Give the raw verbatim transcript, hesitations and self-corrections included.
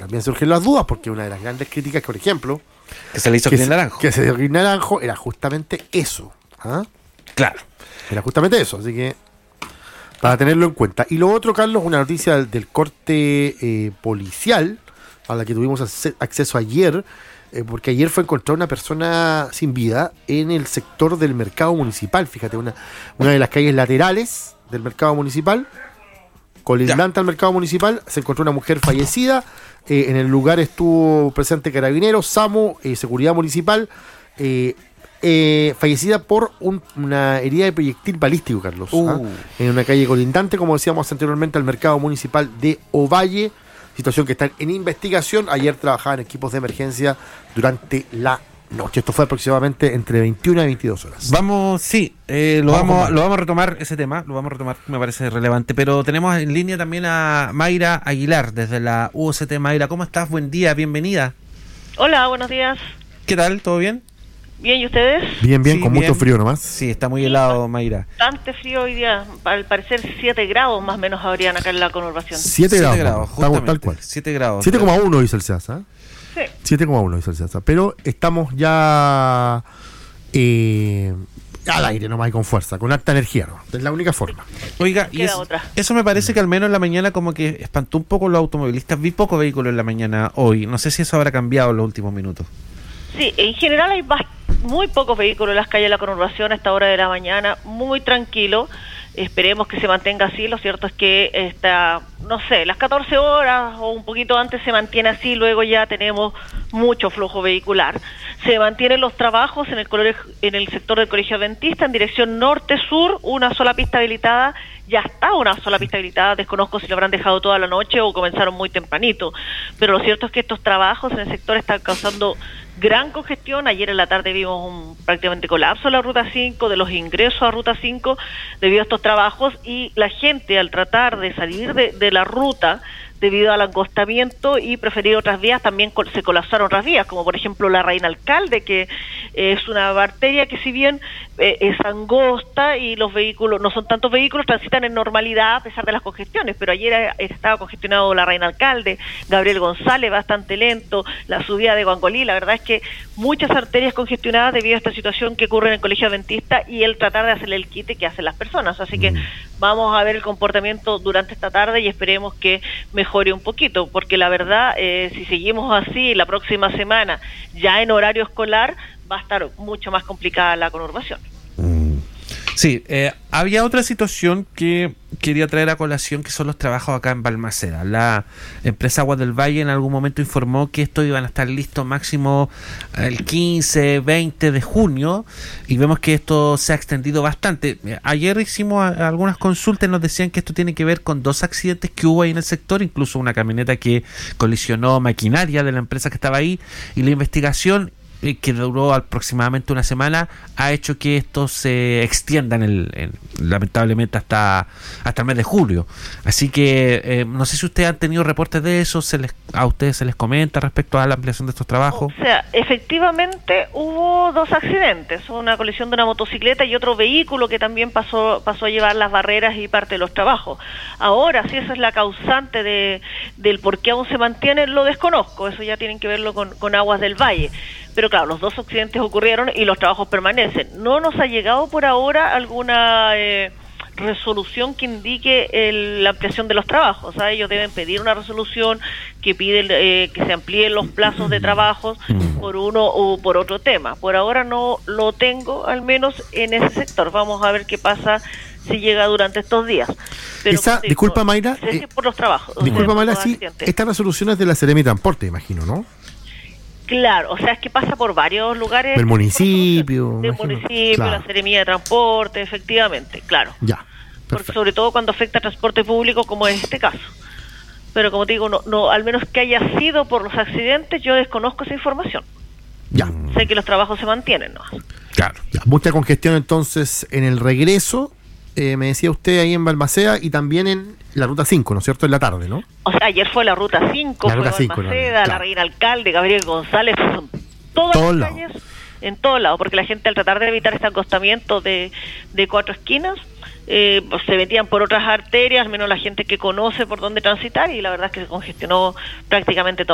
también surgen las dudas, porque una de las grandes críticas, por ejemplo, que se le hizo que Cris se, Naranjo. que se dio Cris Naranjo, era justamente eso. ¿Ah? Claro. Era justamente eso, así que para tenerlo en cuenta. Y lo otro, Carlos, una noticia del, del corte eh, policial, a la que tuvimos ac- acceso ayer, eh, porque ayer fue encontrada una persona sin vida en el sector del mercado municipal. Fíjate, una, una de las calles laterales del mercado municipal, colindante al mercado municipal, se encontró una mujer fallecida. Eh, en el lugar estuvo presente Carabineros, SAMU, eh, Seguridad Municipal, eh, eh, fallecida por un, una herida de proyectil balístico, Carlos. Uh. ¿ah? En una calle colindante, como decíamos anteriormente, al mercado municipal de Ovalle. Situación que está en investigación. Ayer trabajaban equipos de emergencia durante la noche. Esto fue aproximadamente entre veintiuna y veintidós horas. Vamos, sí, eh, lo, Vamos vamos, con lo vamos a retomar ese tema, lo vamos a retomar, me parece relevante, pero tenemos en línea también a Mayra Aguilar, desde la U O C T. Mayra, ¿cómo estás? Buen día, bienvenida. Hola, buenos días. ¿Qué tal? ¿Todo bien? Bien, ¿y ustedes? Bien, bien, Sí, con bien. mucho frío nomás. Sí, está muy helado, Mayra. Bastante frío hoy día, al parecer siete grados más o menos habrían acá en la conurbación. siete grados, grados, estamos tal justamente, cual. siete grados. siete coma uno dice el SEASA. Sí. siete coma uno dice el SEASA. Pero estamos ya eh, al aire nomás y con fuerza, con alta energía, ¿no? Es la única forma. Oiga, y Queda es- otra. eso me parece que al menos en la mañana como que espantó un poco los automovilistas. Vi pocos vehículos en la mañana hoy. No sé si eso habrá cambiado en los últimos minutos. Sí, en general hay bast- muy pocos vehículos en las calles de la conurbación a esta hora de la mañana, muy tranquilo. Esperemos que se mantenga así. Lo cierto es que está, no sé, las catorce horas o un poquito antes se mantiene así, luego ya tenemos mucho flujo vehicular. Se mantienen los trabajos en el, colegio, en el sector del Colegio Adventista en dirección norte-sur, una sola pista habilitada. Ya está una sola pista habilitada, desconozco si lo habrán dejado toda la noche o comenzaron muy tempranito, pero lo cierto es que estos trabajos en el sector están causando gran congestión. Ayer en la tarde vimos un prácticamente colapso de la Ruta cinco, de los ingresos a Ruta cinco debido a estos trabajos, y la gente al tratar de salir de, de la ruta debido al angostamiento y preferir otras vías, también col- se colapsaron otras vías, como por ejemplo la Reina Alcalde, que eh, es una arteria que si bien eh, es angosta y los vehículos, no son tantos vehículos, transitan en normalidad a pesar de las congestiones, pero ayer eh, estaba congestionado la Reina Alcalde, Gabriel González bastante lento, la subida de Guangolí. La verdad es que muchas arterias congestionadas debido a esta situación que ocurre en el Colegio Adventista y el tratar de hacerle el quite que hacen las personas, así que vamos a ver el comportamiento durante esta tarde y esperemos que mejore un poquito, porque la verdad, eh, si seguimos así la próxima semana, ya en horario escolar, va a estar mucho más complicada la conurbación. Sí, eh, había otra situación que quería traer a colación, que son los trabajos acá en Balmaceda. La empresa Aguas del Valle en algún momento informó que estos iban a estar listos máximo el quince, veinte de junio, y vemos que esto se ha extendido bastante. Ayer hicimos a- algunas consultas y nos decían que esto tiene que ver con dos accidentes que hubo ahí en el sector, incluso una camioneta que colisionó maquinaria de la empresa que estaba ahí, y la investigación, eh, que duró aproximadamente una semana, ha hecho que esto se extienda en el, en- lamentablemente hasta hasta el mes de julio. Así que eh, no sé si ustedes han tenido reportes de eso, se les, a ustedes se les comenta respecto a la ampliación de estos trabajos. O sea, efectivamente hubo dos accidentes, una colisión de una motocicleta y otro vehículo que también pasó pasó a llevar las barreras y parte de los trabajos. Ahora, si esa es la causante de del por qué aún se mantiene, lo desconozco, eso ya tienen que verlo con, con Aguas del Valle. Pero claro, los dos accidentes ocurrieron y los trabajos permanecen. No nos ha llegado por ahora alguna eh, resolución que indique el- la ampliación de los trabajos. ¿Sabes? Ellos deben pedir una resolución que pide eh, que se amplíen los plazos de trabajos por uno o por otro tema. Por ahora no lo tengo, al menos en ese sector. Vamos a ver qué pasa si llega durante estos días. Pero, Esa- como te disculpa, digo, Mayra, es eh, por los trabajos. Disculpa, por Mayra, los sí, accidentes. estas resoluciones de la Seremi de Transporte, imagino, ¿no? Claro, o sea, es que pasa por varios lugares. Del municipio, Del imagino. municipio, Claro. la Seremía de Transporte, efectivamente, claro. Ya, Por- perfecto. sobre todo cuando afecta a transporte público, como en este caso. Pero como te digo, no, no, al menos que haya sido por los accidentes, yo desconozco esa información. Ya, Sé que los trabajos se mantienen, ¿no? Claro. ya. Mucha congestión entonces en el regreso, eh, me decía usted, ahí en Balmaceda, y también en la Ruta cinco, ¿no es cierto? En la tarde, ¿no? O sea, ayer fue la Ruta cinco, La fue Ruta cinco, Balmaceda, claro. la Reina Alcalde, Gabriel González, son todas Todos las lados. calles, en todos lados, porque la gente al tratar de evitar este acostamiento de, de cuatro esquinas, eh, pues se metían por otras arterias, menos la gente que conoce por dónde transitar, y la verdad es que se congestionó prácticamente todo.